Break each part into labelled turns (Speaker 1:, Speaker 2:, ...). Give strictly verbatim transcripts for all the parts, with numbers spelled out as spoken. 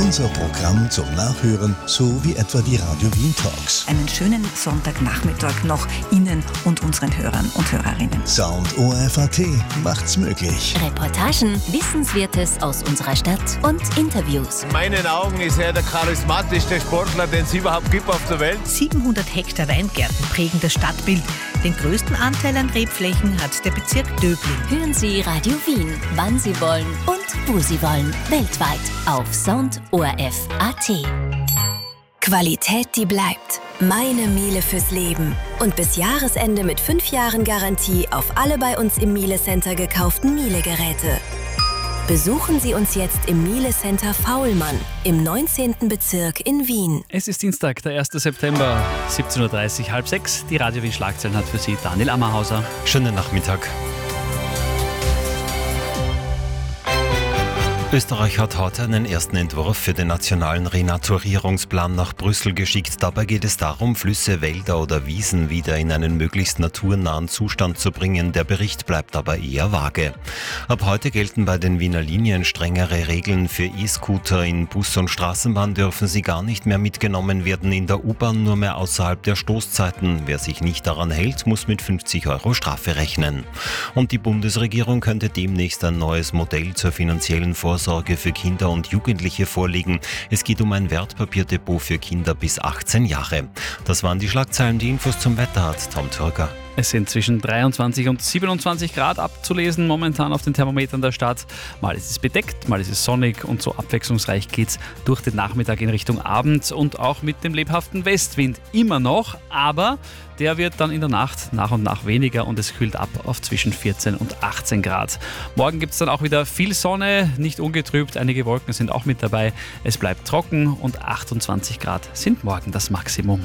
Speaker 1: unser Programm zum Nachhören, so wie etwa die Radio Wien Talks.
Speaker 2: Einen schönen Sonntagnachmittag noch Ihnen und unseren Hörern und Hörerinnen.
Speaker 1: Sound O R F Punkt A T macht's möglich.
Speaker 3: Reportagen, Wissenswertes aus unserer Stadt und Interviews.
Speaker 4: In meinen Augen ist er der charismatischste Sportler, den es überhaupt gibt auf der Welt.
Speaker 5: siebenhundert Hektar Weingärten prägen das Stadtbild. Den größten Anteil an Rebflächen hat der Bezirk Döbling.
Speaker 3: Hören Sie Radio Wien, wann Sie wollen und wo Sie wollen. Weltweit auf Sound O R F Punkt A T.
Speaker 6: Qualität, die bleibt. Meine Miele fürs Leben. Und bis Jahresende mit fünf Jahren Garantie auf alle bei uns im Miele Center gekauften Miele-Geräte. Besuchen Sie uns jetzt im Miele Center Faulmann im neunzehnten Bezirk in Wien.
Speaker 7: Es ist Dienstag, der ersten September, siebzehn Uhr dreißig, halb sechs. Die Radio Wien Schlagzeilen hat für Sie Daniel Ammerhauser.
Speaker 8: Schönen Nachmittag. Österreich hat heute einen ersten Entwurf für den nationalen Renaturierungsplan nach Brüssel geschickt. Dabei geht es darum, Flüsse, Wälder oder Wiesen wieder in einen möglichst naturnahen Zustand zu bringen. Der Bericht bleibt aber eher vage. Ab heute gelten bei den Wiener Linien strengere Regeln für E-Scooter. In Bus und Straßenbahn dürfen sie gar nicht mehr mitgenommen werden, in der U-Bahn nur mehr außerhalb der Stoßzeiten. Wer sich nicht daran hält, muss mit fünfzig Euro Strafe rechnen. Und die Bundesregierung könnte demnächst ein neues Modell zur finanziellen Vorsorge für Kinder und Jugendliche vorlegen. Es geht um ein Wertpapierdepot für Kinder bis achtzehn Jahre. Das waren die Schlagzeilen. Die Infos zum Wetter hat Tom Türker.
Speaker 7: Es sind zwischen dreiundzwanzig und siebenundzwanzig Grad abzulesen momentan auf den Thermometern der Stadt. Mal ist es bedeckt, mal ist es sonnig und so abwechslungsreich geht's durch den Nachmittag in Richtung Abend und auch mit dem lebhaften Westwind immer noch, aber der wird dann in der Nacht nach und nach weniger und es kühlt ab auf zwischen vierzehn und achtzehn Grad. Morgen gibt es dann auch wieder viel Sonne, nicht ungetrübt, einige Wolken sind auch mit dabei. Es bleibt trocken und achtundzwanzig Grad sind morgen das Maximum.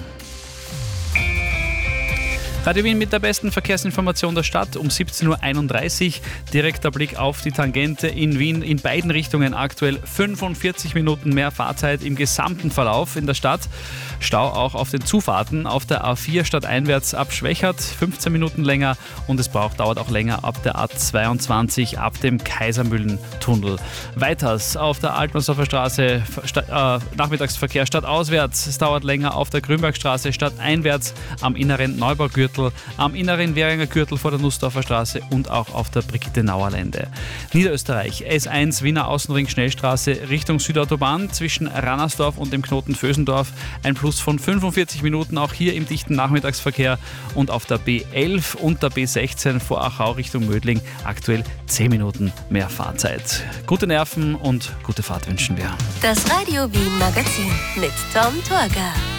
Speaker 7: Radio Wien mit der besten Verkehrsinformation der Stadt um siebzehn Uhr einunddreißig. Direkter Blick auf die Tangente in Wien. In beiden Richtungen aktuell fünfundvierzig Minuten mehr Fahrzeit im gesamten Verlauf in der Stadt. Stau auch auf den Zufahrten auf der A vier stadteinwärts ab Schwächert, fünfzehn Minuten länger und es braucht, dauert auch länger ab der A zweiundzwanzig ab dem Kaisermühlentunnel. Weiters auf der Altmannsdorfer Straße äh, Nachmittagsverkehr stadtauswärts. Es dauert länger auf der Grünbergstraße stadteinwärts am inneren Neubaugürtel, am inneren Währinger Gürtel vor der Nussdorfer Straße und auch auf der Brigitte-Nauer-Lände. Niederösterreich, S eins Wiener Außenring Schnellstraße Richtung Südautobahn zwischen Rannersdorf und dem Knoten Vösendorf. Ein Plus von fünfundvierzig Minuten, auch hier im dichten Nachmittagsverkehr. Und auf der B elf und der B sechzehn vor Achau Richtung Mödling aktuell zehn Minuten mehr Fahrzeit. Gute Nerven und gute Fahrt wünschen wir.
Speaker 6: Das Radio Wien Magazin mit Tom Turga.